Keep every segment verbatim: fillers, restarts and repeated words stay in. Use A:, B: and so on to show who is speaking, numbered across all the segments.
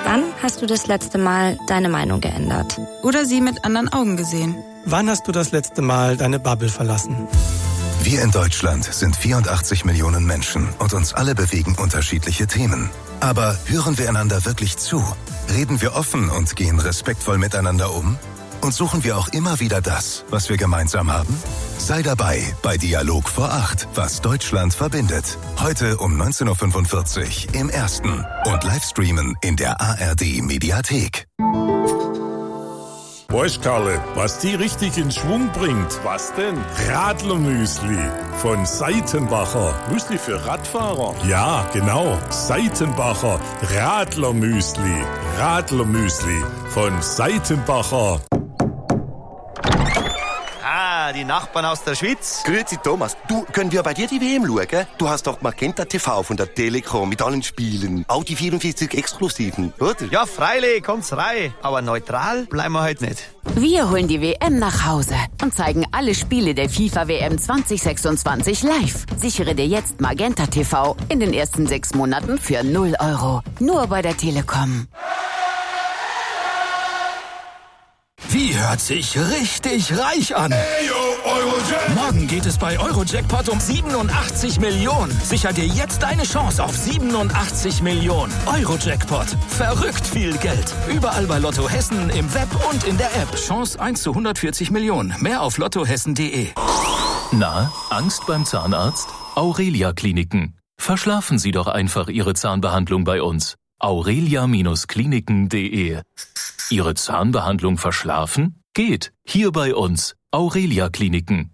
A: Wann hast du das letzte Mal deine Meinung geändert?
B: Oder sie mit anderen Augen gesehen?
C: Wann hast du das letzte Mal deine Bubble verlassen?
D: Wir in Deutschland sind vierundachtzig Millionen Menschen und uns alle bewegen unterschiedliche Themen. Aber hören wir einander wirklich zu? Reden wir offen und gehen respektvoll miteinander um? Und suchen wir auch immer wieder das, was wir gemeinsam haben? Sei dabei bei Dialog vor acht, was Deutschland verbindet. Heute um neunzehn Uhr fünfundvierzig im Ersten und Livestreamen in der A R D-Mediathek.
E: Weißt Karle, was die richtig in Schwung bringt? Was denn? Radlermüsli von Seitenbacher. Müsli für Radfahrer? Ja, genau. Seitenbacher Radlermüsli. Radlermüsli von Seitenbacher.
F: Ah, die Nachbarn aus der Schweiz.
G: Grüezi Thomas, du, können wir bei dir die W M schauen? Du hast doch Magenta T V von der Telekom mit allen Spielen. Auch die vierundvierzig Exklusiven, oder?
F: Ja, freilich, kommt's rein. Aber neutral bleiben wir heute nicht.
H: Wir holen die W M nach Hause und zeigen alle Spiele der FIFA W M zwanzig sechsundzwanzig live. Sichere dir jetzt Magenta T V in den ersten sechs Monaten für null Euro. Nur bei der Telekom.
I: Die hört sich richtig reich an.
E: Hey, yo, Eurojackpot.
I: Morgen geht es bei Eurojackpot um siebenundachtzig Millionen. Sicher dir jetzt deine Chance auf siebenundachtzig Millionen. Eurojackpot. Verrückt viel Geld. Überall bei Lotto Hessen, im Web und in der App. Chance eins zu hundertvierzig Millionen. Mehr auf lottohessen punkt de.
J: Na, Angst beim Zahnarzt? Aurelia Kliniken. Verschlafen Sie doch einfach Ihre Zahnbehandlung bei uns. aurelia Kliniken punkt de. Ihre Zahnbehandlung verschlafen? Geht. Hier bei uns. Aurelia Kliniken.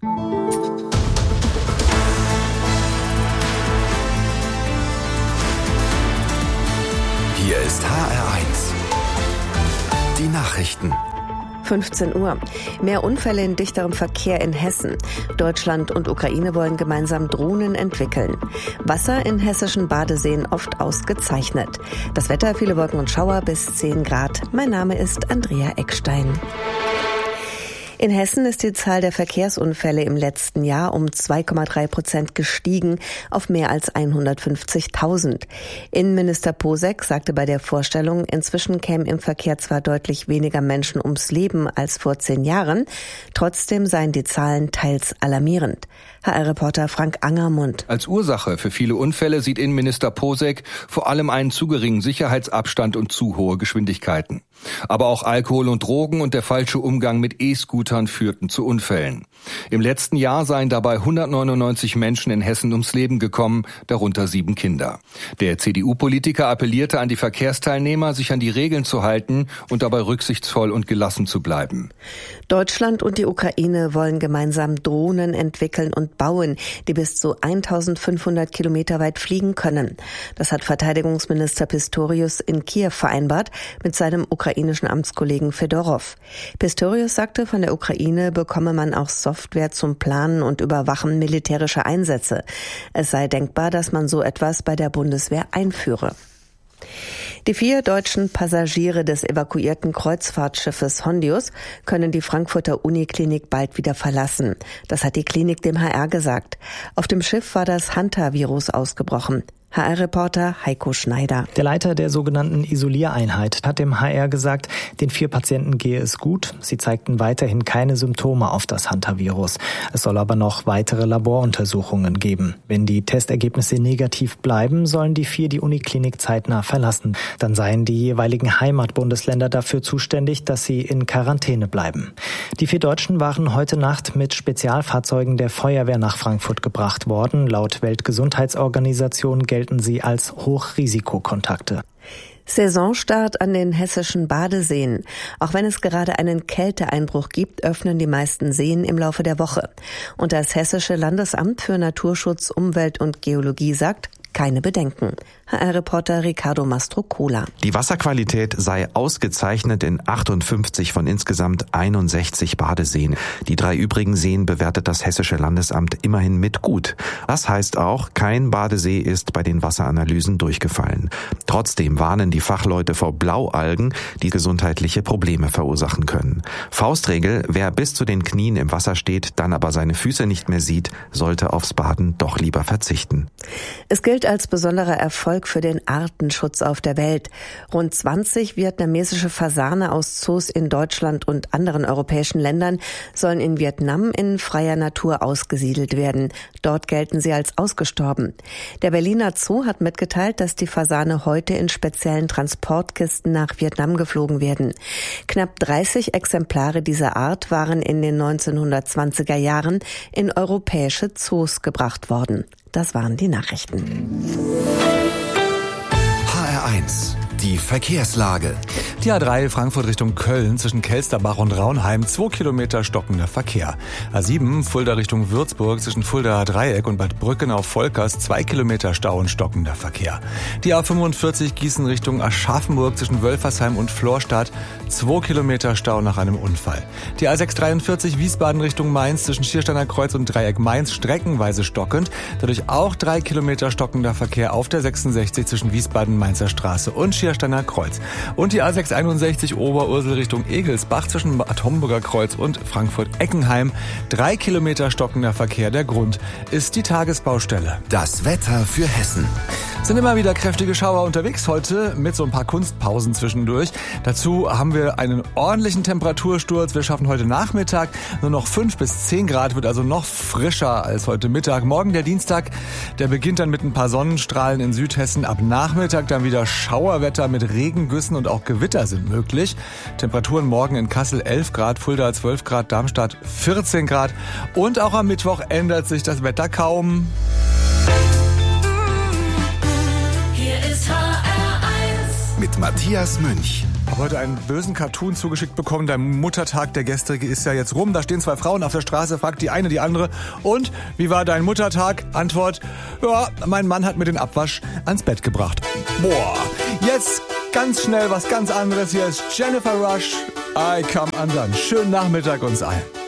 D: Hier ist H R eins. Die Nachrichten.
K: fünfzehn Uhr. Mehr Unfälle in dichterem Verkehr in Hessen. Deutschland und Ukraine wollen gemeinsam Drohnen entwickeln. Wasser in hessischen Badeseen oft ausgezeichnet. Das Wetter, viele Wolken und Schauer bis zehn Grad. Mein Name ist Andrea Eckstein. In Hessen ist die Zahl der Verkehrsunfälle im letzten Jahr um zwei Komma drei Prozent gestiegen auf mehr als hundertfünfzigtausend. Innenminister Posek sagte bei der Vorstellung, inzwischen kämen im Verkehr zwar deutlich weniger Menschen ums Leben als vor zehn Jahren, trotzdem seien die Zahlen teils alarmierend. H R-Reporter Frank Angermund.
L: Als Ursache für viele Unfälle sieht Innenminister Posek vor allem einen zu geringen Sicherheitsabstand und zu hohe Geschwindigkeiten. Aber auch Alkohol und Drogen und der falsche Umgang mit E-Scootern führten zu Unfällen. Im letzten Jahr seien dabei hundertneunundneunzig Menschen in Hessen ums Leben gekommen, darunter sieben Kinder. Der C D U-Politiker appellierte an die Verkehrsteilnehmer, sich an die Regeln zu halten und dabei rücksichtsvoll und gelassen zu bleiben.
K: Deutschland und die Ukraine wollen gemeinsam Drohnen entwickeln und bauen, die bis zu eintausendfünfhundert Kilometer weit fliegen können. Das hat Verteidigungsminister Pistorius in Kiew vereinbart mit seinem ukrainischen Amtskollegen Fedorow. Pistorius sagte, von der Ukraine bekomme man auch Software zum Planen und Überwachen militärischer Einsätze. Es sei denkbar, dass man so etwas bei der Bundeswehr einführe. Die vier deutschen Passagiere des evakuierten Kreuzfahrtschiffes Hondius können die Frankfurter Uniklinik bald wieder verlassen. Das hat die Klinik dem H R gesagt. Auf dem Schiff war das Hantavirus ausgebrochen. H R-Reporter Heiko Schneider.
M: Der Leiter der sogenannten Isoliereinheit hat dem H R gesagt, den vier Patienten gehe es gut. Sie zeigten weiterhin keine Symptome auf das Hantavirus. Es soll aber noch weitere Laboruntersuchungen geben. Wenn die Testergebnisse negativ bleiben, sollen die vier die Uniklinik zeitnah verlassen. Dann seien die jeweiligen Heimatbundesländer dafür zuständig, dass sie in Quarantäne bleiben. Die vier Deutschen waren heute Nacht mit Spezialfahrzeugen der Feuerwehr nach Frankfurt gebracht worden. Laut Weltgesundheitsorganisation gelten sie als Hochrisikokontakte.
K: Saisonstart an den hessischen Badeseen. Auch wenn es gerade einen Kälteeinbruch gibt, öffnen die meisten Seen im Laufe der Woche. Und das Hessische Landesamt für Naturschutz, Umwelt und Geologie sagt, keine Bedenken. H R-Reporter Ricardo Mastrocola.
N: Die Wasserqualität sei ausgezeichnet in achtundfünfzig von insgesamt einundsechzig Badeseen. Die drei übrigen Seen bewertet das Hessische Landesamt immerhin mit gut. Das heißt auch, kein Badesee ist bei den Wasseranalysen durchgefallen. Trotzdem warnen die Fachleute vor Blaualgen, die gesundheitliche Probleme verursachen können. Faustregel, wer bis zu den Knien im Wasser steht, dann aber seine Füße nicht mehr sieht, sollte aufs Baden doch lieber verzichten.
K: Es gilt als besonderer Erfolg Erfolg für den Artenschutz auf der Welt. Rund zwanzig vietnamesische Fasane aus Zoos in Deutschland und anderen europäischen Ländern sollen in Vietnam in freier Natur ausgesiedelt werden. Dort gelten sie als ausgestorben. Der Berliner Zoo hat mitgeteilt, dass die Fasane heute in speziellen Transportkisten nach Vietnam geflogen werden. Knapp dreißig Exemplare dieser Art waren in den neunzehnhundertzwanziger Jahren in europäische Zoos gebracht worden. Das waren die Nachrichten.
O: H R eins. Die Verkehrslage.
P: Die A drei Frankfurt Richtung Köln zwischen Kelsterbach und Raunheim, zwei Kilometer stockender Verkehr. A sieben Fulda Richtung Würzburg zwischen Fuldaer Dreieck und Bad Brückenau Volkers, zwei Kilometer Stau und stockender Verkehr. Die A fünfundvierzig Gießen Richtung Aschaffenburg zwischen Wölfersheim und Florstadt, zwei Kilometer Stau nach einem Unfall. Die A sechshundertdreiundvierzig Wiesbaden Richtung Mainz zwischen Schiersteiner Kreuz und Dreieck Mainz streckenweise stockend, dadurch auch drei Kilometer stockender Verkehr auf der sechsundsechzig zwischen Wiesbaden-Mainzer Straße und Schiersteiner Kreuz. Und die A sechshunderteinundsechzig Oberursel Richtung Egelsbach zwischen Bad Homburger Kreuz und Frankfurt-Eckenheim. Drei Kilometer stockender Verkehr. Der Grund ist die Tagesbaustelle.
O: Das Wetter für Hessen.
P: Sind immer wieder kräftige Schauer unterwegs heute mit so ein paar Kunstpausen zwischendurch. Dazu haben wir einen ordentlichen Temperatursturz. Wir schaffen heute Nachmittag nur noch fünf bis zehn Grad, wird also noch frischer als heute Mittag. Morgen der Dienstag, der beginnt dann mit ein paar Sonnenstrahlen in Südhessen. Ab Nachmittag dann wieder Schauerwetter mit Regengüssen und auch Gewitter sind möglich. Temperaturen morgen in Kassel elf Grad, Fulda zwölf Grad, Darmstadt vierzehn Grad. Und auch am Mittwoch ändert sich das Wetter kaum.
O: Mit Matthias Münch.
P: Ich habe heute einen bösen Cartoon zugeschickt bekommen. Der Muttertag, der gestrige, ist ja jetzt rum. Da stehen zwei Frauen auf der Straße, fragt die eine die andere. Und, wie war dein Muttertag? Antwort, ja, mein Mann hat mir den Abwasch ans Bett gebracht. Boah, jetzt ganz schnell was ganz anderes. Hier ist Jennifer Rush. I Come Undone. Schönen Nachmittag uns allen.